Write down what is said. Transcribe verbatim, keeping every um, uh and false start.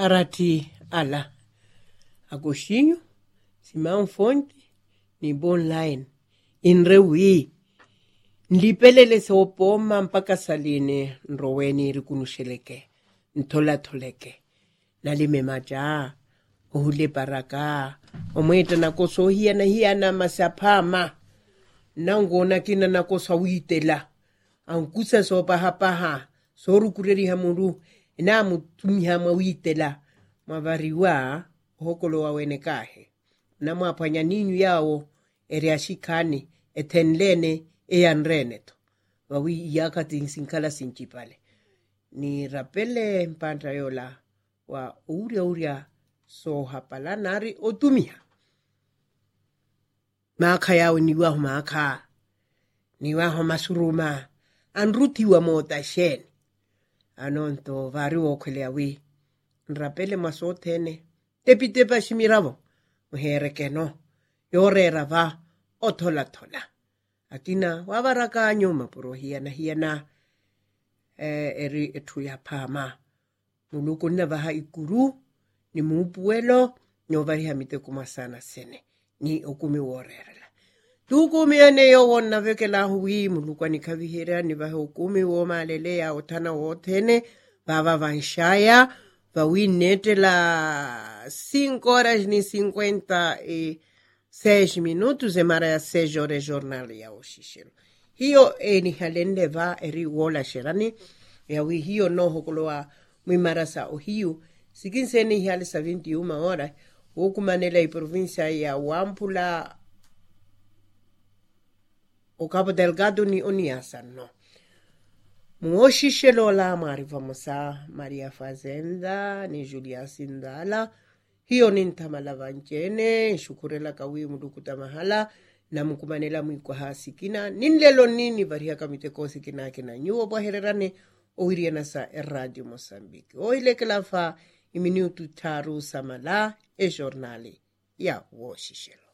arati ala Agostinho Simão Fonte ni online inrewi nlipelele sopoma mpaka saline nroweni rikunusheleke ntola toleke nalime maja ohule baraka omweta nakoso hiya na hiya na masapama nangona kina nakoso witela ankusa so paha paha soru kureri hamuru na mutumi hama witela mavariwa hokolo wawene kahe na mwapanya ninyu yao eriashikani etenlene eyanreneto wawi yakati sinkala sinchipale ni rapele mpanta yola wa uria uria so hapala nari otumia maka yao niwa maka niwa masuruma anruti wa mota shen anonto varu okwele awi rapele masotene tepite pa shimiravo muhereke no yorera va otola tola atina wabaraka nyuma purohia na hiana eh, eri etuya pama muluko na vaha ikuru ni mupuelo nyovari hamite kumasana sene ni okumi worerela tukumi ane yo wonna vekela hui muluko ni kavihera ni vaha okumi wo malele ya otana wotene baba vanshaya vawinete la cinco horas ni cinquenta e seis minutos e mara ya seis horas jornal ya oshishelo hiyo e ni halende va eri wola sherani ya wi hiyo no hokoloa mwimarasa o hiyo sikinse ni hali sa vinte e uma hora okumanela i provincia ya Wampula o Cabo Delgado ni Oniasa no muoshishelo la mariva musa Maria Fazenda ni Julia Sindala hiyo ni ntamala vanchene shukurela kawi mudukuta mahala na mkumanela mwikwa hasikina ninlelo nini varia kamite kosi kina kina nyuo bahererane oiriana sa Radio Mozambique oile kelafa iminutu taru samala e jornali ya woshishelo